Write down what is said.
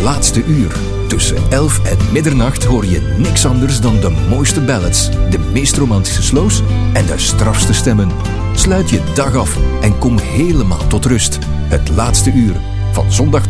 laatste uur. Tussen 11 en middernacht hoor je niks anders dan de mooiste ballads, de meest romantische slows en de strafste stemmen. Sluit je dag af en kom helemaal tot rust. Het laatste uur, van zondag